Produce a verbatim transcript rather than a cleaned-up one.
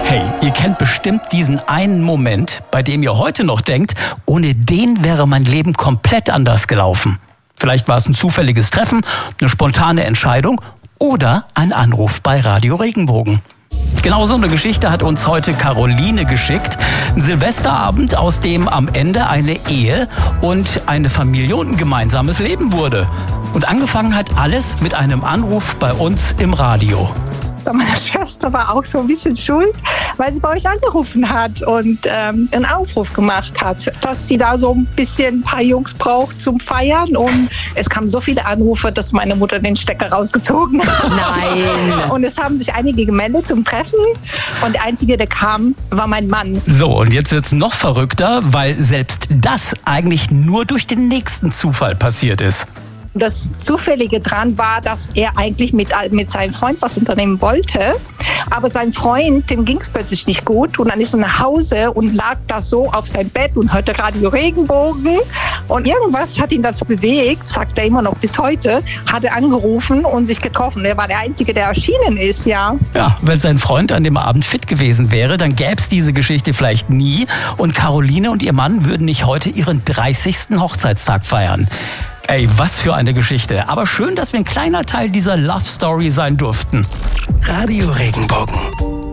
Hey, ihr kennt bestimmt diesen einen Moment, bei dem ihr heute noch denkt, ohne den wäre mein Leben komplett anders gelaufen. Vielleicht war es ein zufälliges Treffen, eine spontane Entscheidung oder ein Anruf bei Radio Regenbogen. Genau so eine Geschichte hat uns heute Caroline geschickt. Ein Silvesterabend, aus dem am Ende eine Ehe und eine Familie und ein gemeinsames Leben wurde. Und angefangen hat alles mit einem Anruf bei uns im Radio. Meine Schwester war auch so ein bisschen schuld, weil sie bei euch angerufen hat und ähm, einen Aufruf gemacht hat, dass sie da so ein bisschen ein paar Jungs braucht zum Feiern. Und es kamen so viele Anrufe, dass meine Mutter den Stecker rausgezogen hat. Nein! Und es haben sich einige gemeldet zum Treffen und der Einzige, der kam, war mein Mann. So, und jetzt wird's noch verrückter, weil selbst das eigentlich nur durch den nächsten Zufall passiert ist. Das Zufällige dran war, dass er eigentlich mit, mit seinem Freund was unternehmen wollte. Aber sein Freund, dem ging es plötzlich nicht gut. Und dann ist er nach Hause und lag da so auf seinem Bett und hörte Radio Regenbogen. Und irgendwas hat ihn dazu bewegt, sagt er immer noch bis heute, hat er angerufen und sich getroffen. Er war der Einzige, der erschienen ist, ja. Ja, wenn sein Freund an dem Abend fit gewesen wäre, dann gäbe es diese Geschichte vielleicht nie. Und Caroline und ihr Mann würden nicht heute ihren dreißigsten Hochzeitstag feiern. Ey, was für eine Geschichte. Aber schön, dass wir ein kleiner Teil dieser Love Story sein durften. Radio Regenbogen.